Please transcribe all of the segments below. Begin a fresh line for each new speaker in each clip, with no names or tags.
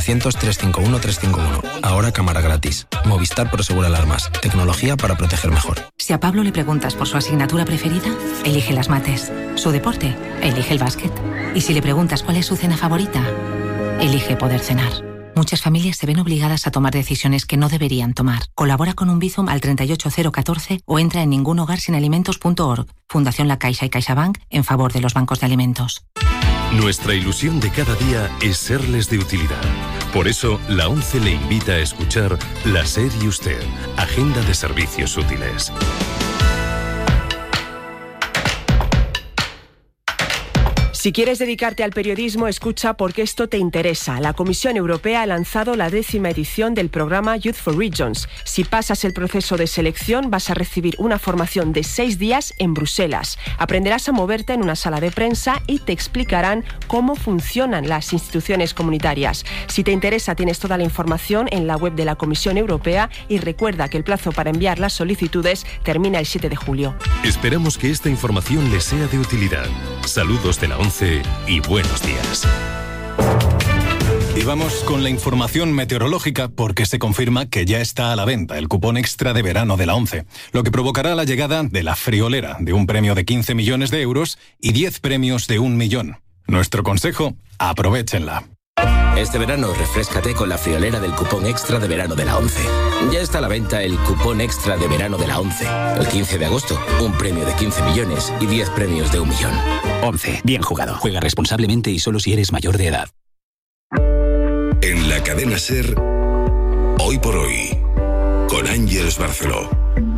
900-351-351. Ahora cámara gratis. Movistar Prosegur Alarmas. Tecnología para proteger mejor.
Si a Pablo le preguntas por su asignatura preferida, elige las mates. Su deporte, elige el básquet. Y si le preguntas cuál es su cena favorita, elige poder cenar. Muchas familias se ven obligadas a tomar decisiones que no deberían tomar. Colabora con un Bizum al 38014 o entra en ningunhogarsinalimentos.org. Fundación La Caixa y CaixaBank en favor de los bancos de alimentos.
Nuestra ilusión de cada día es serles de utilidad. Por eso, la ONCE le invita a escuchar La SER y Usted, Agenda de Servicios Útiles.
Si quieres dedicarte al periodismo, escucha porque esto te interesa. La Comisión Europea ha lanzado la 10ª edición del programa Youth for Regions. Si pasas el proceso de selección, vas a recibir una formación de 6 días en Bruselas. Aprenderás a moverte en una sala de prensa y te explicarán cómo funcionan las instituciones comunitarias. Si te interesa, tienes toda la información en la web de la Comisión Europea y recuerda que el plazo para enviar las solicitudes termina el 7 de julio.
Esperamos que esta información les sea de utilidad. Saludos de la ONCE y buenos días.
Y vamos con la información meteorológica porque se confirma que ya está a la venta el cupón extra de verano de la ONCE, lo que provocará la llegada de la friolera de un premio de 15 millones de euros y 10 premios de 1 millón. Nuestro consejo, aprovéchenla.
Este verano refréscate con la friolera del cupón extra de verano de la ONCE. Ya está a la venta el cupón extra de verano de la ONCE. El 15 de agosto, un premio de 15 millones y 10 premios de 1 millón.
ONCE, bien jugado. Juega responsablemente y solo si eres mayor de edad.
En la cadena SER, Hoy por Hoy, con Ángeles Barceló.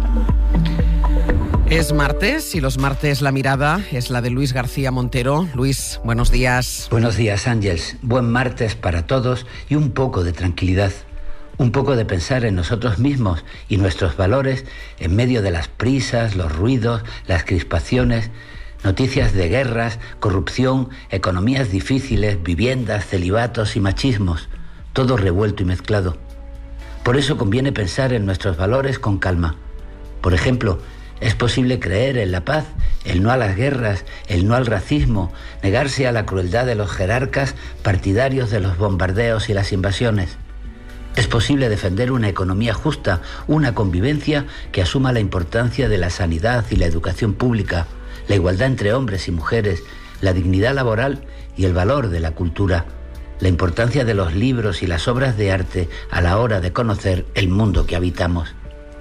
Es martes y los martes la mirada es la de Luis García Montero. Luis, buenos días.
Buenos días, Ángeles. Buen martes para todos y un poco de tranquilidad. Un poco de pensar en nosotros mismos y nuestros valores en medio de las prisas, los ruidos, las crispaciones, noticias de guerras, corrupción, economías difíciles, viviendas, celibatos y machismos. Todo revuelto y mezclado. Por eso conviene pensar en nuestros valores con calma. Por ejemplo, es posible creer en la paz, el no a las guerras, el no al racismo, negarse a la crueldad de los jerarcas partidarios de los bombardeos y las invasiones. Es posible defender una economía justa, una convivencia que asuma la importancia de la sanidad y la educación pública, la igualdad entre hombres y mujeres, la dignidad laboral y el valor de la cultura, la importancia de los libros y las obras de arte a la hora de conocer el mundo que habitamos.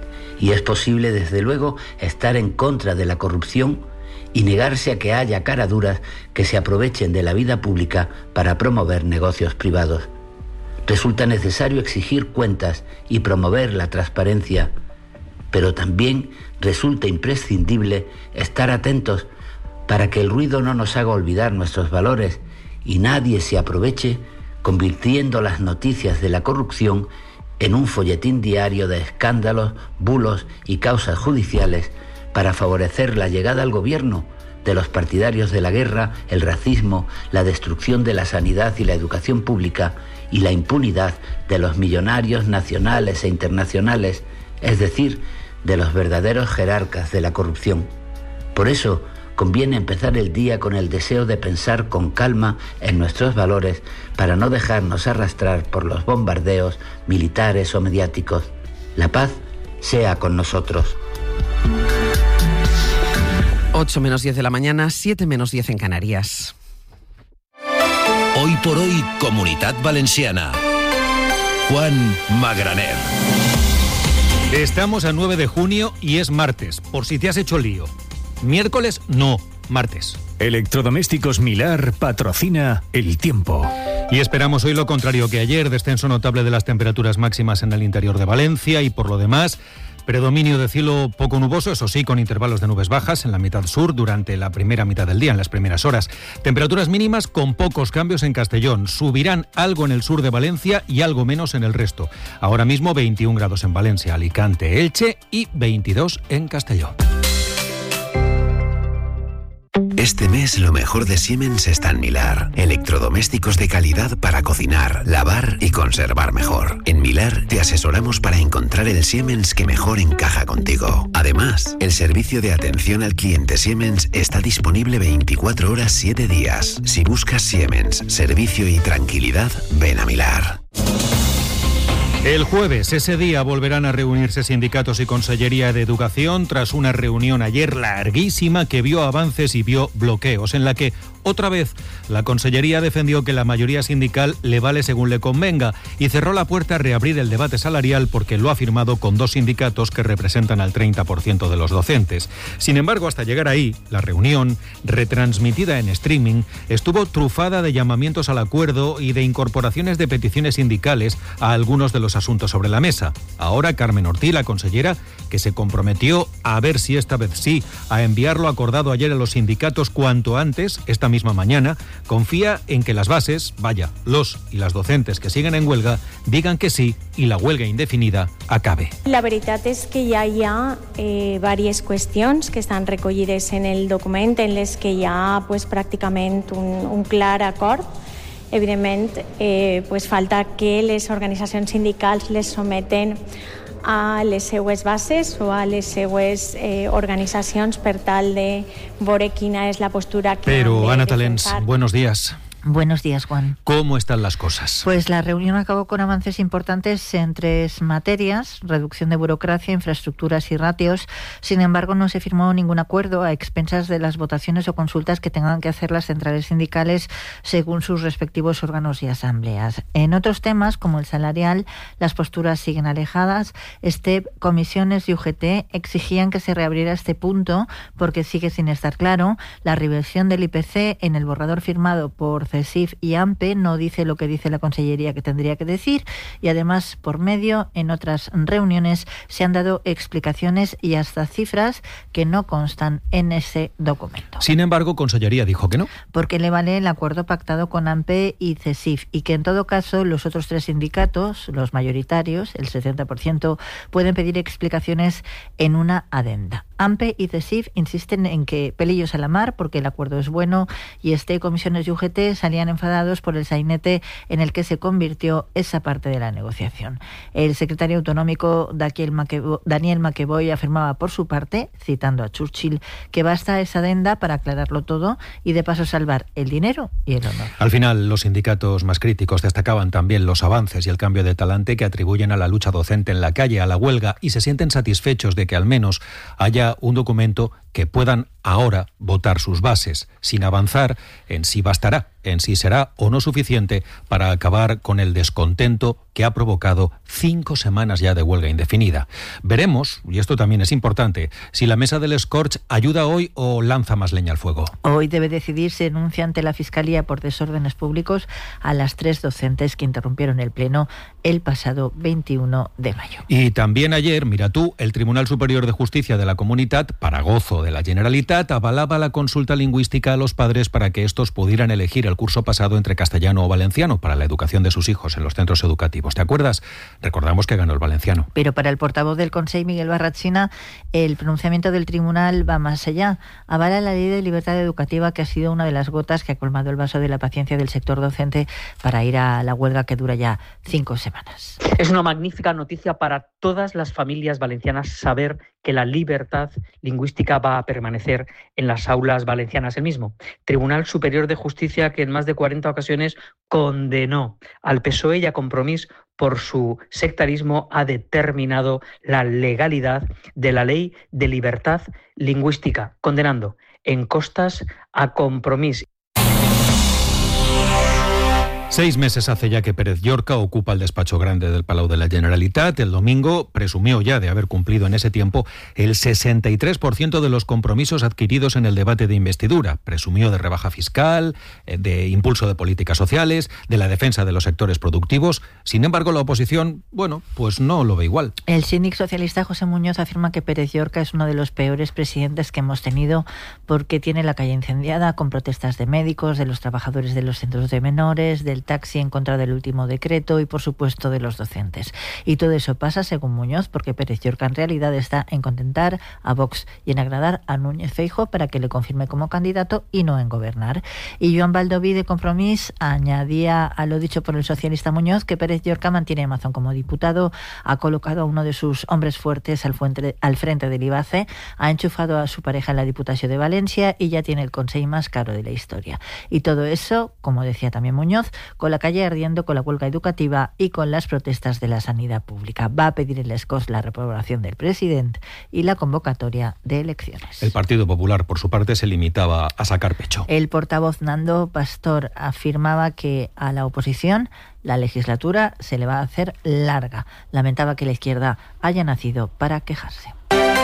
Y es posible, desde luego, estar en contra de la corrupción y negarse a que haya caraduras que se aprovechen de la vida pública para promover negocios privados. Resulta necesario exigir cuentas y promover la transparencia, pero también resulta imprescindible estar atentos para que el ruido no nos haga olvidar nuestros valores y nadie se aproveche convirtiendo las noticias de la corrupción en un folletín diario de escándalos, bulos y causas judiciales para favorecer la llegada al gobierno de los partidarios de la guerra, el racismo, la destrucción de la sanidad y la educación pública y la impunidad de los millonarios nacionales e internacionales, es decir, de los verdaderos jerarcas de la corrupción. Por eso, conviene empezar el día con el deseo de pensar con calma en nuestros valores para no dejarnos arrastrar por los bombardeos militares o mediáticos. La paz sea con nosotros.
8 menos 10 de la mañana, 7 menos 10 en Canarias.
Hoy por Hoy, Comunitat Valenciana. Juan Magraner.
Estamos a 9 de junio y es martes, por si te has hecho lío. Miércoles no, martes.
Electrodomésticos Milar patrocina el tiempo.
Y esperamos hoy lo contrario que ayer, descenso notable de las temperaturas máximas en el interior de Valencia y por lo demás, predominio de cielo poco nuboso, eso sí, con intervalos de nubes bajas en la mitad sur durante la primera mitad del día, en las primeras horas. Temperaturas mínimas con pocos cambios en Castellón. Subirán algo en el sur de Valencia y algo menos en el resto. Ahora mismo 21 grados en Valencia, Alicante, Elche y 22 en Castellón.
Este mes lo mejor de Siemens está en Milar. Electrodomésticos de calidad para cocinar, lavar y conservar mejor. En Milar te asesoramos para encontrar el Siemens que mejor encaja contigo. Además, el servicio de atención al cliente Siemens está disponible 24 horas 7 días. Si buscas Siemens, servicio y tranquilidad, ven a Milar.
El jueves, ese día, volverán a reunirse sindicatos y Consellería de Educación tras una reunión ayer larguísima que vio avances y vio bloqueos, en la que otra vez la Consellería defendió que la mayoría sindical le vale según le convenga y cerró la puerta a reabrir el debate salarial porque lo ha firmado con 2 sindicatos que representan al 30% de los docentes. Sin embargo, hasta llegar ahí, la reunión, retransmitida en streaming, estuvo trufada de llamamientos al acuerdo y de incorporaciones de peticiones sindicales a algunos de los asuntos sobre la mesa. Ahora Carmen Ortí, la consellera, que se comprometió a ver si esta vez sí, a enviar lo acordado ayer a los sindicatos cuanto antes, esta misma mañana, confía en que las bases, los y las docentes que siguen en huelga, digan que sí y la huelga indefinida acabe.
La veritat és que ja hi ha diverses qüestions que estan recollides en el document en les que hi ha pràcticament un clar acord. Evidentment, falta que les organitzacions sindicals les someten a les seues bases o a les seues organitzacions per tal de veure quina és la postura que
Pero,
han de
Ana Talens,
defensar.
buenos días.
Buenos días, Juan.
¿Cómo están las cosas?
Pues la reunión acabó con avances importantes en 3 materias: reducción de burocracia, infraestructuras y ratios. Sin embargo, no se firmó ningún acuerdo a expensas de las votaciones o consultas que tengan que hacer las centrales sindicales según sus respectivos órganos y asambleas. En otros temas, como el salarial, las posturas siguen alejadas. STEP, comisiones y UGT exigían que se reabriera este punto porque sigue sin estar claro. La revisión del IPC en el borrador firmado por CESIF y AMPE no dice lo que dice la Consellería que tendría que decir, y además, por medio, en otras reuniones se han dado explicaciones y hasta cifras que no constan en ese documento.
Sin embargo, Consellería dijo que no.
Porque le vale el acuerdo pactado con AMPE y CESIF y que en todo caso los otros 3 sindicatos, los mayoritarios, el 70%, pueden pedir explicaciones en una adenda. AMPE y CESIF insisten en que pelillos a la mar porque el acuerdo es bueno, y comisiones y UGT salían enfadados por el sainete en el que se convirtió esa parte de la negociación. El secretario autonómico Daniel Maqueboy afirmaba por su parte, citando a Churchill, que basta esa adenda para aclararlo todo y de paso salvar el dinero y el honor.
Al final, los sindicatos más críticos destacaban también los avances y el cambio de talante que atribuyen a la lucha docente en la calle, a la huelga, y se sienten satisfechos de que al menos haya un documento que puedan ahora votar sus bases, sin avanzar en si bastará, en si será o no suficiente para acabar con el descontento que ha provocado 5 semanas ya de huelga indefinida. Veremos, y esto también es importante, si la mesa del Scorch ayuda hoy o lanza más leña al fuego.
Hoy debe decidirse denuncia ante la Fiscalía por desórdenes públicos a las 3 docentes que interrumpieron el pleno el pasado 21 de mayo.
Y también ayer, mira tú, el Tribunal Superior de Justicia de la Comunitat, para gozo de la Generalitat, avalaba la consulta lingüística a los padres para que estos pudieran elegir el curso pasado entre castellano o valenciano para la educación de sus hijos en los centros educativos. ¿Te acuerdas? Recordamos que ganó el valenciano.
Pero para el portavoz del Consell, Miguel Barrachina, el pronunciamiento del tribunal va más allá. Avala la ley de libertad educativa, que ha sido una de las gotas que ha colmado el vaso de la paciencia del sector docente para ir a la huelga que dura ya 5 semanas.
Es una magnífica noticia para todas las familias valencianas saber que la libertad lingüística va a permanecer en las aulas valencianas. El mismo Tribunal Superior de Justicia, que en más de 40 ocasiones condenó al PSOE y a Compromís por su sectarismo, ha determinado la legalidad de la Ley de Libertad Lingüística, condenando en costas a Compromís.
6 meses hace ya que Pérez Llorca ocupa el despacho grande del Palau de la Generalitat. El domingo presumió ya de haber cumplido en ese tiempo el 63% de los compromisos adquiridos en el debate de investidura. Presumió de rebaja fiscal, de impulso de políticas sociales, de la defensa de los sectores productivos. Sin embargo, la oposición, pues no lo ve igual.
El síndic socialista José Muñoz afirma que Pérez Llorca es uno de los peores presidentes que hemos tenido porque tiene la calle incendiada con protestas de médicos, de los trabajadores de los centros de menores, del taxi en contra del último decreto y, por supuesto, de los docentes. Y todo eso pasa, según Muñoz, porque Pérez Llorca en realidad está en contentar a Vox y en agradar a Núñez Feijóo para que le confirme como candidato y no en gobernar. Y Joan Baldoví, de Compromís, añadía a lo dicho por el socialista Muñoz que Pérez Llorca mantiene a Mazón como diputado, ha colocado a uno de sus hombres fuertes al frente del IBACE, ha enchufado a su pareja en la Diputación de Valencia y ya tiene el Consell más caro de la historia. Y todo eso, como decía también Muñoz, con la calle ardiendo, con la huelga educativa y con las protestas de la sanidad pública. Va a pedir en Les Corts la reprobación del presidente y la convocatoria de elecciones.
El Partido Popular, por su parte, se limitaba a sacar pecho.
El portavoz Nando Pastor afirmaba que a la oposición la legislatura se le va a hacer larga. Lamentaba que la izquierda haya nacido para quejarse.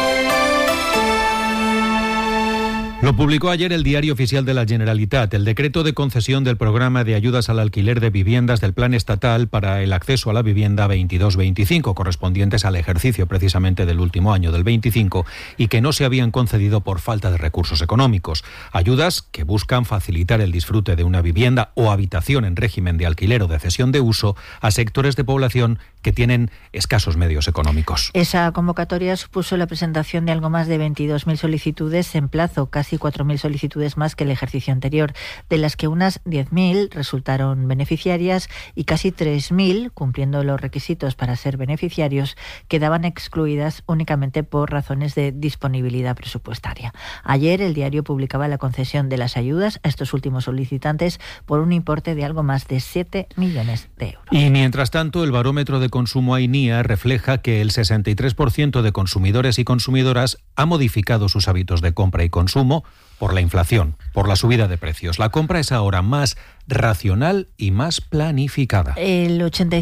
Lo publicó ayer el Diario Oficial de la Generalitat, el decreto de concesión del programa de ayudas al alquiler de viviendas del Plan Estatal para el acceso a la vivienda 22-25, correspondientes al ejercicio precisamente del último año, del 25, y que no se habían concedido por falta de recursos económicos. Ayudas que buscan facilitar el disfrute de una vivienda o habitación en régimen de alquiler o de cesión de uso a sectores de población que tienen escasos medios económicos.
Esa convocatoria supuso la presentación de algo más de 22.000 solicitudes en plazo, casi 4.000 solicitudes más que el ejercicio anterior, de las que unas 10.000 resultaron beneficiarias y casi 3.000, cumpliendo los requisitos para ser beneficiarios, quedaban excluidas únicamente por razones de disponibilidad presupuestaria. Ayer el diario publicaba la concesión de las ayudas a estos últimos solicitantes por un importe de algo más de 7 millones de euros.
Y mientras tanto, el barómetro de consumo AINIA refleja que el 63% de consumidores y consumidoras ha modificado sus hábitos de compra y consumo por la inflación, por la subida de precios. La compra es ahora más racional y más planificada.
El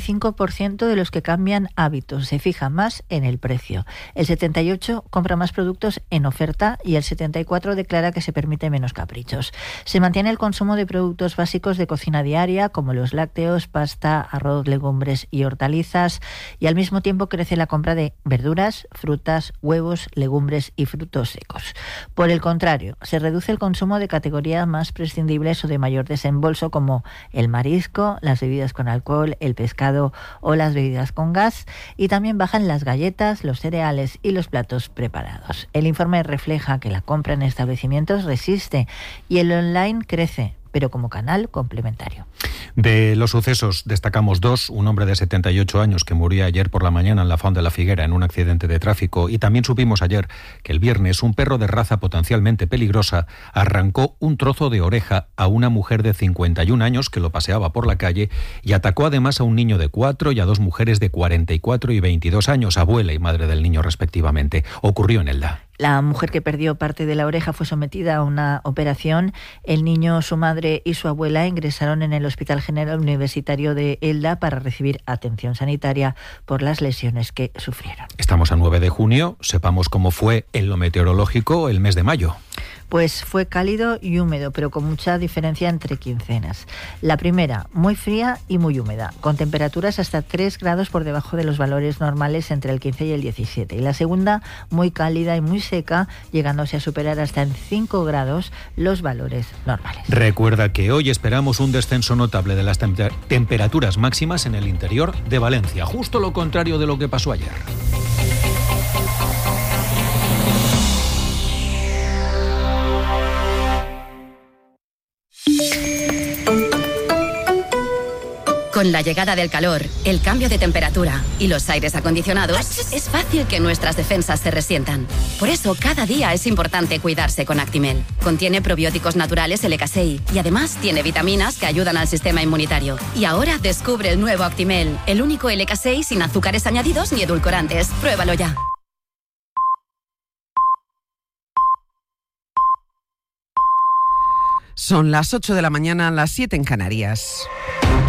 85% de los que cambian hábitos se fija más en el precio. El 78% compra más productos en oferta y el 74% declara que se permite menos caprichos. Se mantiene el consumo de productos básicos de cocina diaria, como los lácteos, pasta, arroz, legumbres y hortalizas, y al mismo tiempo crece la compra de verduras, frutas, huevos, legumbres y frutos secos. Por el contrario, se reduce el consumo de categorías más prescindibles o de mayor desembolso, como el marisco, las bebidas con alcohol, el pescado o las bebidas con gas, y también bajan las galletas, los cereales y los platos preparados. El informe refleja que la compra en establecimientos resiste y el online crece, pero como canal complementario.
De los sucesos destacamos dos: un hombre de 78 años que murió ayer por la mañana en la Font de la Figuera en un accidente de tráfico, y también supimos ayer que el viernes un perro de raza potencialmente peligrosa arrancó un trozo de oreja a una mujer de 51 años que lo paseaba por la calle y atacó además a un niño de 4 y a dos mujeres de 44 y 22 años, abuela y madre del niño respectivamente. Ocurrió en Elda.
La mujer que perdió parte de la oreja fue sometida a una operación. El niño, su madre y su abuela ingresaron en el Hospital General Universitario de Elda para recibir atención sanitaria por las lesiones que sufrieron.
Estamos a 9 de junio. Sepamos cómo fue en lo meteorológico el mes de mayo.
Pues fue cálido y húmedo, pero con mucha diferencia entre quincenas. La primera, muy fría y muy húmeda, con temperaturas hasta 3 grados por debajo de los valores normales entre el 15 y el 17. Y la segunda, muy cálida y muy seca, llegándose a superar hasta en 5 grados los valores normales.
Recuerda que hoy esperamos un descenso notable de las temperaturas máximas en el interior de Valencia, justo lo contrario de lo que pasó ayer.
Con la llegada del calor, el cambio de temperatura y los aires acondicionados, es fácil que nuestras defensas se resientan. Por eso, cada día es importante cuidarse con Actimel. Contiene probióticos naturales LK6 y además tiene vitaminas que ayudan al sistema inmunitario. Y ahora descubre el nuevo Actimel, el único LK6 sin azúcares añadidos ni edulcorantes. Pruébalo ya.
Son las 8 de la mañana, las 7 en Canarias.